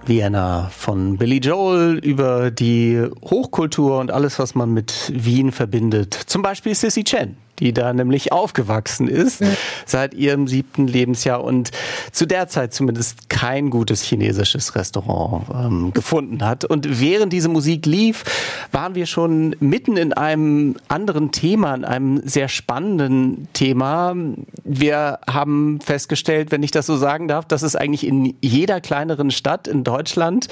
Vienna, von Billy Joel über die Hochkultur und alles, was man mit Wien verbindet. Zum Beispiel Sissy Chen, die da nämlich aufgewachsen ist, seit ihrem 7. Lebensjahr und zu der Zeit zumindest kein gutes chinesisches Restaurant gefunden hat. Und während diese Musik lief, waren wir schon mitten in einem anderen Thema, in einem sehr spannenden Thema. Wir haben festgestellt, wenn ich das so sagen darf, dass es eigentlich in jeder kleineren Stadt in Deutschland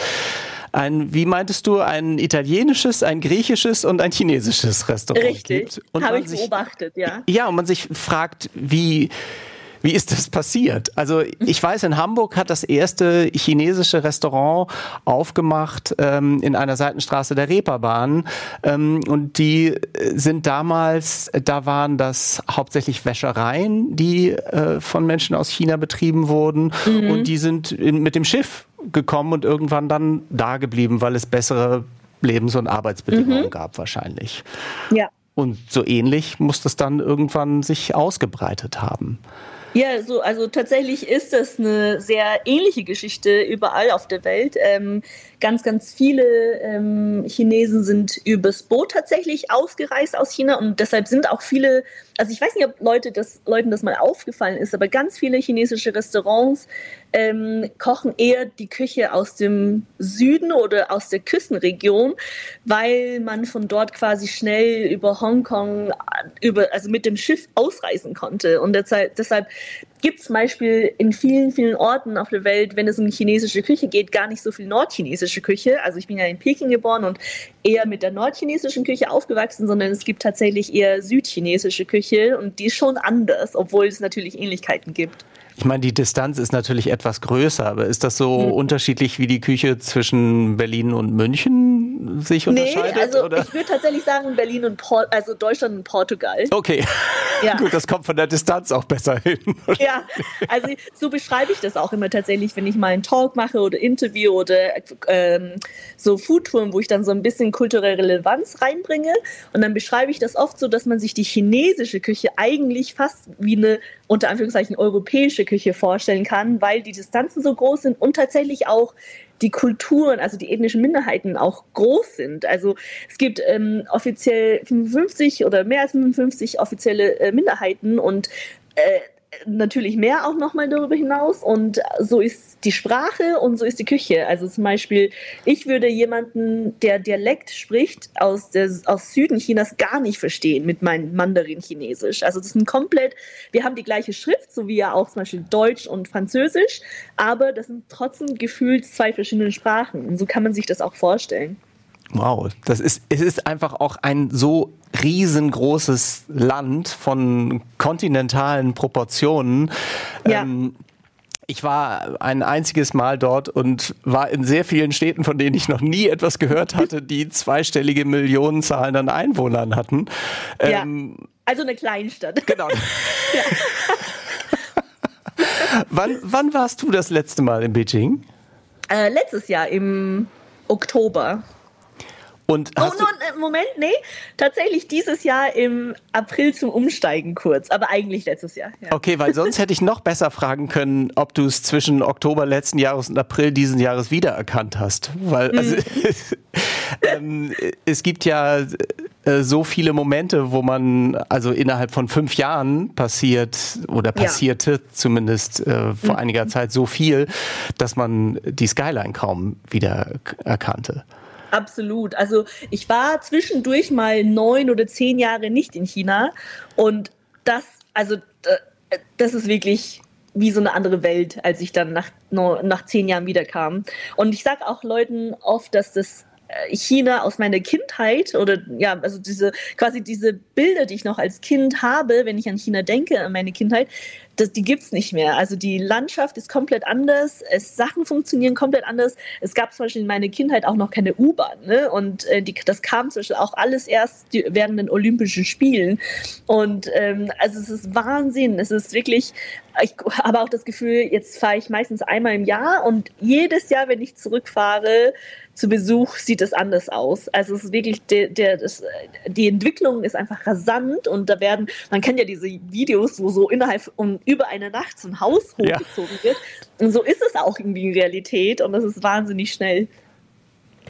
wie meintest du, ein italienisches, ein griechisches und ein chinesisches Restaurant gibt. Richtig, habe ich beobachtet, ja. Ja, und man sich fragt, wie ist das passiert? Also ich weiß, in Hamburg hat das erste chinesische Restaurant aufgemacht in einer Seitenstraße der Reeperbahn. Und die sind damals, da waren das hauptsächlich Wäschereien, die von Menschen aus China betrieben wurden. Und die sind mit dem Schiff gekommen und irgendwann dann da geblieben, weil es bessere Lebens- und Arbeitsbedingungen gab wahrscheinlich. Ja. Und so ähnlich muss das dann irgendwann sich ausgebreitet haben. Ja, also tatsächlich ist das eine sehr ähnliche Geschichte überall auf der Welt. Ganz viele Chinesen sind übers Boot tatsächlich ausgereist aus China und deshalb sind auch viele, also ich weiß nicht, ob Leuten das mal aufgefallen ist, aber ganz viele chinesische Restaurants kochen eher die Küche aus dem Süden oder aus der Küstenregion, weil man von dort quasi schnell über Hongkong, also mit dem Schiff ausreisen konnte. Und deshalb gibt es zum Beispiel in vielen Orten auf der Welt, wenn es um chinesische Küche geht, gar nicht so viel nordchinesische Küche. Also ich bin ja in Peking geboren und eher mit der nordchinesischen Küche aufgewachsen, sondern es gibt tatsächlich eher südchinesische Küche und die ist schon anders, obwohl es natürlich Ähnlichkeiten gibt. Ich meine, die Distanz ist natürlich etwas größer, aber ist das so unterschiedlich, wie die Küche zwischen Berlin und München sich unterscheidet? Nee, also oder? Ich würde tatsächlich sagen Berlin und also Deutschland und Portugal. Okay, ja. Gut, das kommt von der Distanz auch besser hin. Ja, also so beschreibe ich das auch immer tatsächlich, wenn ich mal einen Talk mache oder Interview oder so Foodtouren, wo ich dann so ein bisschen kulturelle Relevanz reinbringe und dann beschreibe ich das oft so, dass man sich die chinesische Küche eigentlich fast wie eine, unter Anführungszeichen, europäische Küche vorstellen kann, weil die Distanzen so groß sind und tatsächlich auch die Kulturen, also die ethnischen Minderheiten auch groß sind. Also es gibt offiziell 55 oder mehr als 55 offizielle Minderheiten und natürlich mehr auch nochmal darüber hinaus und so ist die Sprache und so ist die Küche. Also zum Beispiel, ich würde jemanden, der Dialekt spricht, aus Süden Chinas gar nicht verstehen mit meinem Mandarin-Chinesisch. Also das sind wir haben die gleiche Schrift, so wie ja auch zum Beispiel Deutsch und Französisch, aber das sind trotzdem gefühlt 2 verschiedene Sprachen und so kann man sich das auch vorstellen. Wow, es ist einfach auch ein so riesengroßes Land von kontinentalen Proportionen. Ja. Ich war ein einziges Mal dort und war in sehr vielen Städten, von denen ich noch nie etwas gehört hatte, die zweistellige Millionenzahlen an Einwohnern hatten. Ja, also eine Kleinstadt. Genau. Ja. Wann warst du das letzte Mal in Beijing? Letztes Jahr im Oktober. Und Moment, nee, tatsächlich dieses Jahr im April zum Umsteigen kurz, aber eigentlich letztes Jahr. Ja. Okay, weil sonst hätte ich noch besser fragen können, ob du es zwischen Oktober letzten Jahres und April diesen Jahres wiedererkannt hast. Weil es gibt ja so viele Momente, wo man also innerhalb von 5 Jahren passierte zumindest vor einiger Zeit so viel, dass man die Skyline kaum wieder erkannte. Absolut. Also ich war zwischendurch mal 9 oder 10 Jahre nicht in China und das ist wirklich wie so eine andere Welt, als ich dann nach 10 Jahren wiederkam. Und ich sage auch Leuten oft, dass das China aus meiner Kindheit oder ja, also diese Bilder, die ich noch als Kind habe, wenn ich an China denke, an meine Kindheit, die gibt's nicht mehr. Also die Landschaft ist komplett anders, Sachen funktionieren komplett anders. Es gab zum Beispiel in meiner Kindheit auch noch keine U-Bahn, ne? Und das kam zum Beispiel auch alles erst während den Olympischen Spielen. Und also es ist Wahnsinn. Es ist wirklich, ich habe auch das Gefühl, jetzt fahre ich meistens einmal im Jahr und jedes Jahr, wenn ich zurückfahre zu Besuch, sieht es anders aus. Also es ist wirklich, die Entwicklung ist einfach rasant und man kennt ja diese Videos, wo so innerhalb von über eine Nacht so ein Haus hochgezogen wird. Und so ist es auch irgendwie in Realität und das ist wahnsinnig schnell.